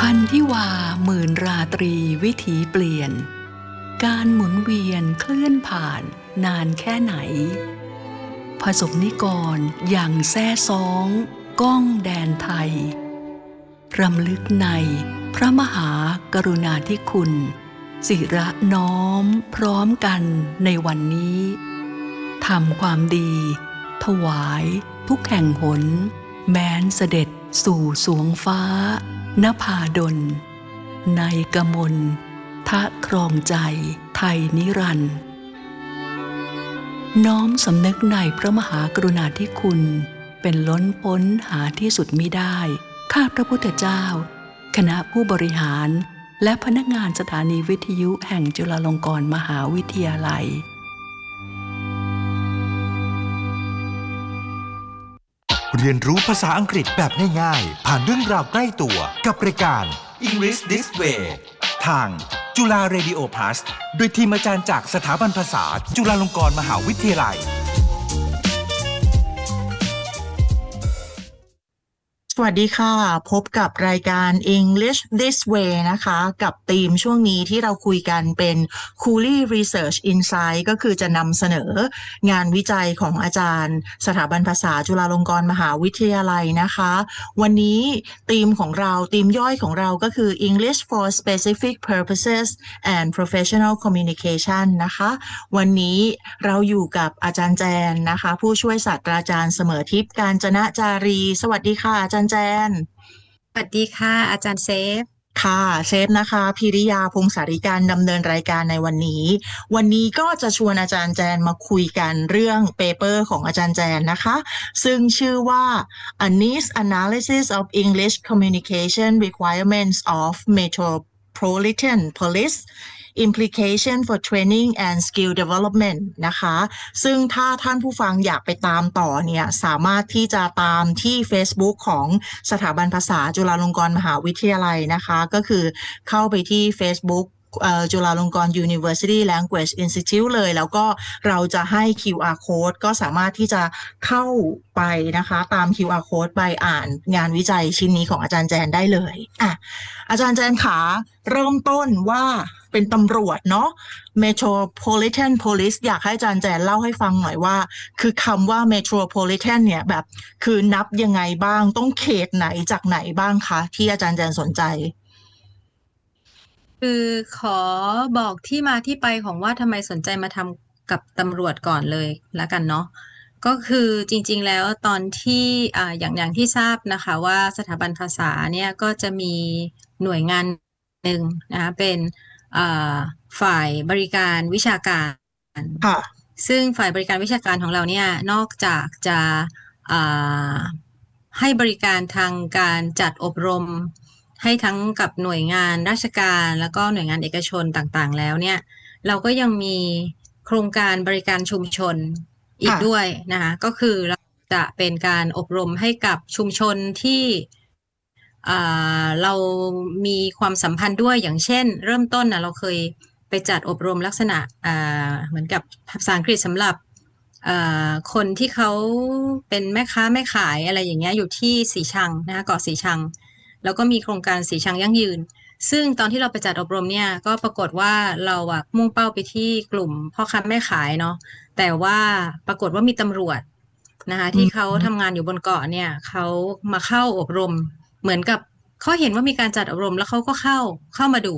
พันธิวาหมื่นราตรีวิถีเปลี่ยนการหมุนเวียนเคลื่อนผ่านนานแค่ไหนผสมนิกรอย่างแซ่ซ้องก้องแดนไทยรำลึกในพระมหากรุณาธิคุณศิระน้อมพร้อมกันในวันนี้ทำความดีถวายทุกแห่งหนแม้นเสด็จสู่สวงฟ้านภาดลในกมลทะครองใจไทยนิรันดร์น้อมสำนึกในพระมหากรุณาธิคุณเป็นล้นพ้นหาที่สุดมิได้ข้าพระพุทธเจ้าคณะผู้บริหารและพนักงานสถานีวิทยุแห่งจุฬาลงกรณ์มหาวิทยาลัยเรียนรู้ภาษาอังกฤษแบบง่ายๆผ่านเรื่องราวใกล้ตัวกับรายการ English This Way ทางจุฬา Radio Plus โดยทีมอาจารย์จากสถาบันภาษาจุฬาลงกรณ์มหาวิทยาลัยสวัสดีค่ะพบกับรายการ English This Way นะคะกับธีมช่วงนี้ที่เราคุยกันเป็น Cooley Research Insight ก็คือจะนำเสนองานวิจัยของอาจารย์สถาบันภาษาจุฬาลงกรณ์มหาวิทยาลัยนะคะวันนี้ธีมของเราธีมย่อยของเราก็คือ English for Specific Purposes and Professional Communication นะคะวันนี้เราอยู่กับอาจารย์แจนนะคะผู้ช่วยศาสตราจารย์เสมอทิพย์กาญจนจารีสวัสดีค่ะอาจารย์แจนสวัสดีค่ะอาจารย์เซฟค่ะเซฟนะคะพิริยาพงศาริการดำเนินรายการในวันนี้ก็จะชวนอาจารย์แจนมาคุยกันเรื่องเปเปอร์ของอาจารย์แจนนะคะซึ่งชื่อว่า A Needs Analysis of English Communication Requirements of Metropolitan Police Implication for Training and Skill Development นะคะซึ่งถ้าท่านผู้ฟังอยากไปตามต่อเนี่ยสามารถที่จะตามที่ Facebook ของสถาบันภาษาจุฬาลงกรณ์มหาวิทยาลัยนะคะก็คือเข้าไปที่ Facebookจุฬาลงกรณ์ University Language Institute เลยแล้วก็เราจะให้ QR code ก็สามารถที่จะเข้าไปนะคะตาม QR code ไปอ่านงานวิจัยชิ้นนี้ของอาจารย์แจนได้เลยอาจารย์แจนขาเริ่มต้นว่าเป็นตำรวจเนาะ Metropolitan Police อยากให้อาจารย์แจนเล่าให้ฟังหน่อยว่าคือคำว่า Metropolitan เนี่ยแบบคือนับยังไงบ้างต้องเขตไหนจากไหนบ้างคะที่อาจารย์แจนสนใจคือขอบอกที่มาที่ไปของว่าทำไมสนใจมาทำกับตำรวจก่อนเลยแล้วกันเนาะก็คือจริงๆแล้วตอนที่อย่างที่ทราบนะคะว่าสถาบันภาษาเนี่ยก็จะมีหน่วยงานหนึ่งนะคะเป็นฝ่ายบริการวิชาการซึ่งฝ่ายบริการวิชาการของเราเนี่ยนอกจากจะให้บริการทางการจัดอบรมให้ทั้งกับหน่วยงานราชการแล้วก็หน่วยงานเอกชนต่างๆแล้วเนี่ยเราก็ยังมีโครงการบริการชุมชนอีกด้วยนะคะก็คือเราจะเป็นการอบรมให้กับชุมชนที่เรามีความสัมพันธ์ด้วยอย่างเช่นเริ่มต้นเราเคยไปจัดอบรมลักษณะเหมือนกับภาษาอังกฤษสำหรับคนที่เขาเป็นแม่ค้าแม่ขายอะไรอย่างเงี้ยอยู่ที่สีชังนะคะเกาะสีชังแล้วก็มีโครงการสีชังยั่งยืนซึ่งตอนที่เราไปจัดอบรมเนี่ยก็ปรากฏว่าเรามุ่งเป้าไปที่กลุ่มพ่อค้าแม่ขายเนาะแต่ว่าปรากฏว่ามีตำรวจนะคะที่เขาทำงานอยู่บนเกาะเนี่ยเขามาเข้าอบรมเหมือนกับเขาเห็นว่ามีการจัดอบรมแล้วเขาก็เข้ามาดู